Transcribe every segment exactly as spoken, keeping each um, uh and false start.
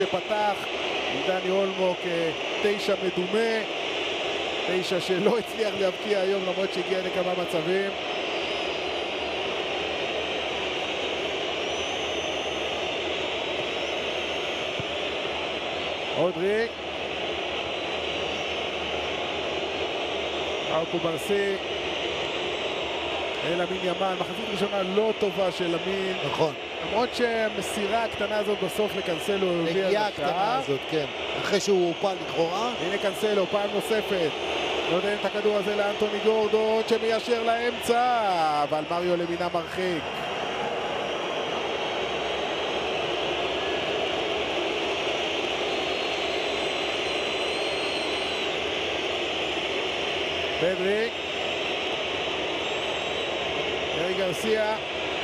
שפתח עם דני אולמו כתשע מדומה, תשע שלא הצליח להבקיע היום למרות שהגיע לכמה מצבים. רודרי, ארקו ברסי, למין ימן, מחצית ראשונה לא טובה של למין. נכון. למרות שהמסירה הקטנה הזאת בסוף לקנסלו הביאה נגיעה הקטנה הזאת, כן. אחרי שהוא הופל לכאורה. הנה קנסלו, פעם נוספת. נותן את הכדור הזה לאנטוני גורדון שמיישר לאמצע, אבל מריו למינה מרחיק. פדרי. ירי גרסיה.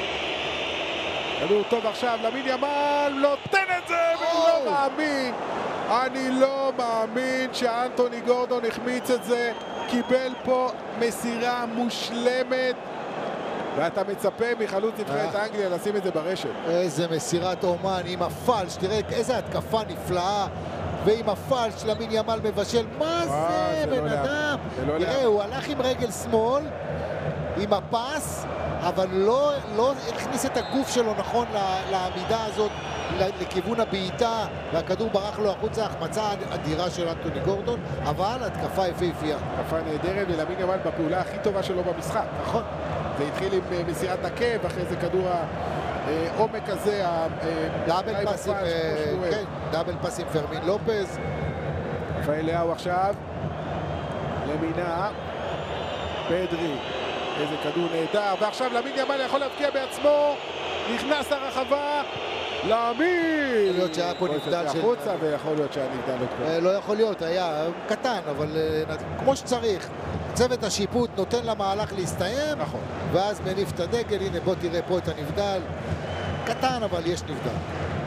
כדור טוב עכשיו, למין ימל נותן את זה, ואני לא מאמין. אני לא מאמין שאנטוני גורדון החמיץ את זה. קיבל פה מסירה מושלמת. ואתה מצפה מחלוץ נבחרת אנגליה לשים את זה ברשת. איזה מסירת אומן עם הפלש, תראה איזה התקפה נפלאה. ועם הפלש למין ימל מבשל. מה זה, בן אדם? תראה, הוא הלך עם רגל שמאל, עם הפס, אבל לא, לא הכניס את הגוף שלו נכון לעמידה הזאת, לכיוון הבעיטה, והכדור ברח לו החוצה. החמצה אדירה של אנטוני גורדון, אבל התקפה יפהפייה. התקפה נהדרת, ולמין ימל בפעולה הכי טובה שלו במשחק. נכון. זה התחיל עם מסירת עקב, אחרי זה כדור העומק הזה, דאבל פס עם, כן, דאבל פס עם פרמין לופז. ואליהו עכשיו, למינה, פדרי, איזה כדור נהדר, ועכשיו למין ימל יכול להבקיע בעצמו, נכנס לרחבה, למין! יכול להיות שהיה פה נבדל של... החוצה, ויכול להיות שהיה נבדל עוד פה. לא יכול להיות, היה קטן, אבל כמו שצריך. צוות השיפוט נותן למהלך להסתיים, נכון. ואז מניף את הדגל. הנה בוא תראה פה את הנבדל. קטן, אבל יש נבדל.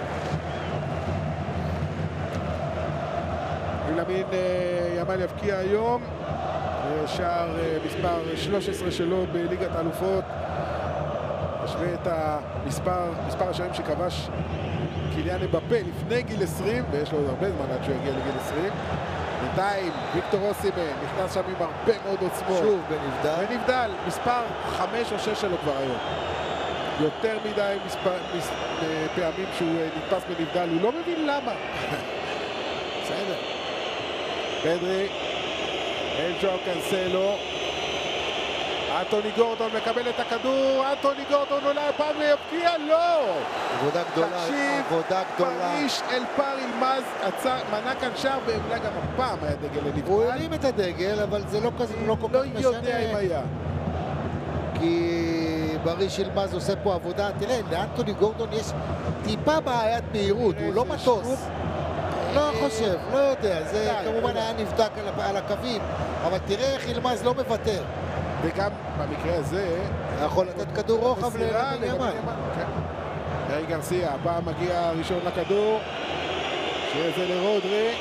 למין ימל יבקיע היום. שער מספר שלוש עשרה שלו בליגת האלופות. משווה את המספר, מספר השערים שכבש קיליאן אמבפה לפני גיל עשרים, ויש לו עוד הרבה זמן עד שהוא יגיע לגיל עשרים. בינתיים ויקטור אוסימן נכנס שם עם הרבה מאוד עוצמות. שוב בנבדל. בנבדל, מספר חמש או שש שלו כבר היום. יותר מדי מספר, מס, פעמים שהוא נתפס בנבדל, הוא לא מבין למה. בסדר. פדרי, אלג'ו קנסלו, אנטוני גורדון מקבל את הכדור, אנטוני גורדון אולי הפעם ויבקיע, לא! עבודה גדולה, עבודה גדולה. פריש אל פר אילמז מנה כאן שער, ואולי גם הפעם היה דגל לנבדל. הוא הרים את הדגל, אבל זה לא כזה, לא כל כך משנה. לא יודע אם היה. כי פריש אילמז עושה פה עבודה, תראה, לאנטוני גורדון יש טיפה בעיית מהירות, הוא לא מטוס. לא חושב, לא יודע, זה כמובן היה נבדק על הקווים, אבל תראה איך אילמז לא מוותר. וגם במקרה הזה יכול לתת כדור רוחב למין ימל. ירי גרסיה, הפעם מגיע הראשון לכדור, שזה לרודרי.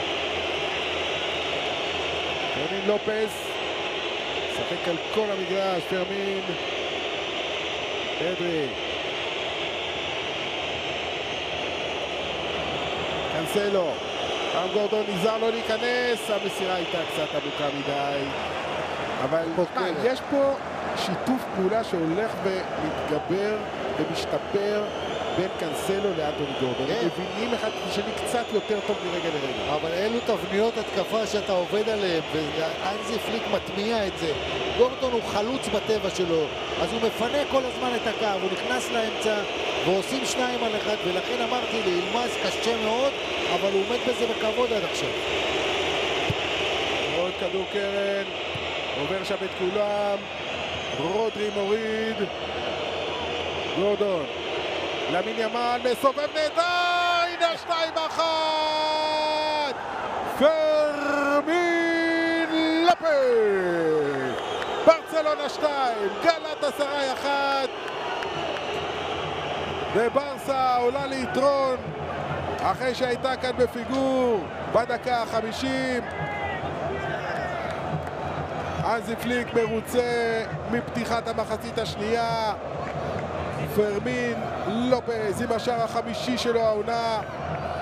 פרמין לופז שחק על כל המגרש, פרמין, פדרי, קנסלו, פעם גורדון נזהר לא להיכנס, המסירה הייתה קצת עמוקה מדי, אבל יש פה שיתוף פעולה שהולך ומתגבר ומשתפר בין קנסלו לאנטוני גורדון. הם מבינים אחד את השני קצת יותר טוב מרגע לרגע. אבל אלו תבניות התקפה שאתה עובד עליהן, ואנזי פליק מטמיע את זה. גורדון הוא חלוץ בטבע שלו, אז הוא מפנה כל הזמן את הקו, הוא נכנס לאמצע ועושים שניים על אחד, ולכן אמרתי לי, אילמז קשה מאוד, אבל הוא עומד בזה בכבוד עד עכשיו. עוד כדור קרן, עובר שם את כולם, רודרי מוריד, גורדון, למין ימל, מסובב נהדר, הנה שתיים אחת, פרמין לופז, ברצלונה שתיים, גלת עשרה אחת, וברסה עולה ליתרון, אחרי שהייתה כאן בפיגור, בדקה החמישים, אנזי פליק מרוצה מפתיחת המחצית השנייה. פרמין לופז עם השער החמישי שלו העונה.